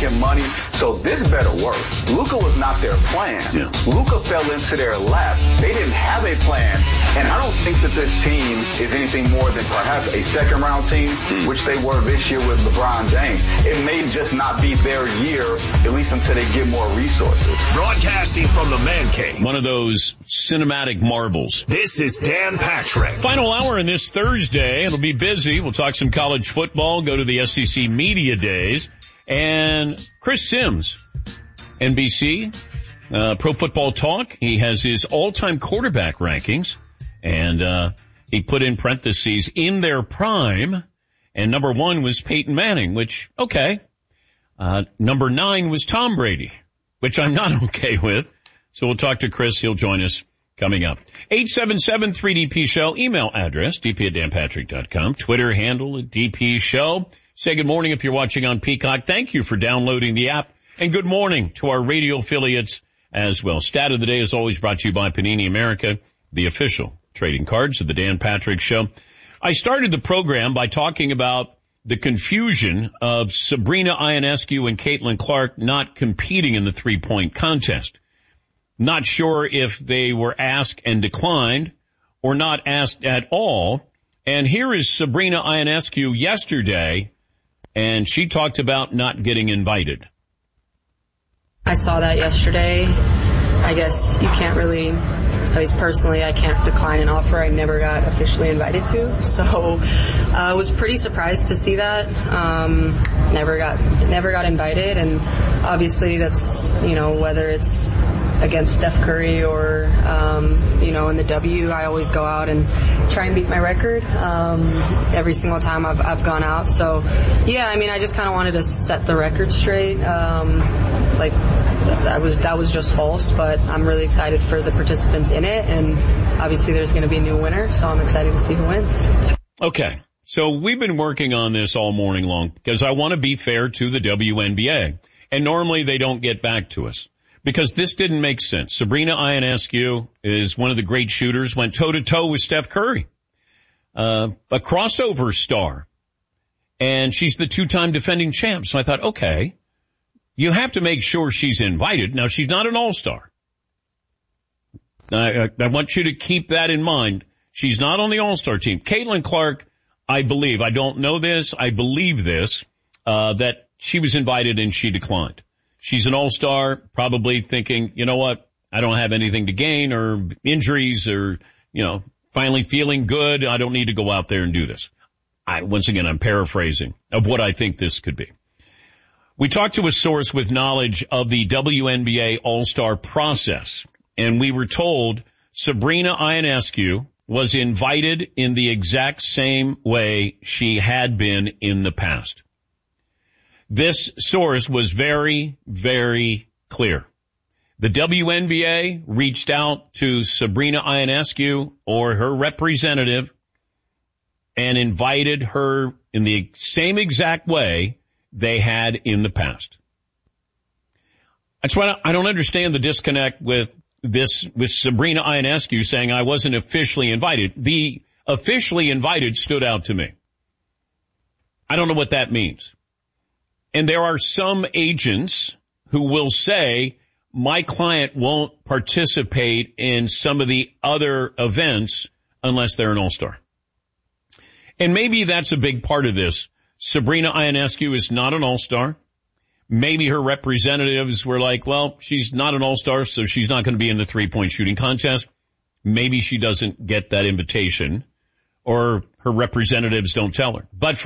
making money. So this better work. Luka was not their plan. Yeah. Luka fell into their lap. They didn't have a plan. And I don't think that this team is anything more than perhaps a second-round team, which they were this year with LeBron James. It may just not be their year, at least until they get more resources. Broadcasting from the Man Cave. One of those cinematic marvels. This is Dan Patrick. Final hour in this Thursday. It'll be busy. We'll talk some college football, go to the SEC Media Days. And Chris Sims, NBC, Pro Football Talk. He has his all-time quarterback rankings. And he put in parentheses, in their prime. And number 1 was Peyton Manning, which, okay. Number 9 was Tom Brady, which I'm not okay with. So we'll talk to Chris. He'll join us coming up. 877-3DP Show. Email address, dp@danpatrick.com. Twitter handle at DP Show. Say good morning if you're watching on Peacock. Thank you for downloading the app. And good morning to our radio affiliates as well. Stat of the day is always brought to you by Panini America, the official trading cards of the Dan Patrick Show. I started the program by talking about the confusion of Sabrina Ionescu and Caitlin Clark not competing in the three-point contest. Not sure if they were asked and declined or not asked at all. And here is Sabrina Ionescu yesterday, and she talked about not getting invited. I saw that yesterday. I guess you can't really, at least personally, I can't decline an offer I never got officially invited to. So I was pretty surprised to see that. Never got invited, and obviously that's, whether it's against Steph Curry or, in the W, I always go out and try and beat my record every single time I've gone out. So, yeah, I just kind of wanted to set the record straight. That was just false, but I'm really excited for the participants in it, and obviously there's going to be a new winner, so I'm excited to see who wins. Okay, so we've been working on this all morning long because I want to be fair to the WNBA, and normally they don't get back to us because this didn't make sense. Sabrina Ionescu is one of the great shooters, went toe-to-toe with Steph Curry, a crossover star, and she's the two-time defending champ, so I thought, okay, you have to make sure she's invited. Now, she's not an all-star. I want you to keep that in mind. She's not on the all-star team. Caitlin Clark, I believe, I don't know this, I believe this, that she was invited and she declined. She's an all-star, probably thinking, you know what, I don't have anything to gain or injuries or, finally feeling good. I don't need to go out there and do this. Once again, I'm paraphrasing of what I think this could be. We talked to a source with knowledge of the WNBA All-Star process, and we were told Sabrina Ionescu was invited in the exact same way she had been in the past. This source was very, very clear. The WNBA reached out to Sabrina Ionescu or her representative and invited her in the same exact way they had in the past. That's why I don't understand the disconnect with Sabrina Ionescu saying I wasn't officially invited. The officially invited stood out to me. I don't know what that means. And there are some agents who will say my client won't participate in some of the other events unless they're an all-star. And maybe that's a big part of this. Sabrina Ionescu is not an all-star. Maybe her representatives were like, well, she's not an all-star, so she's not going to be in the three-point shooting contest. Maybe she doesn't get that invitation, or her representatives don't tell her. But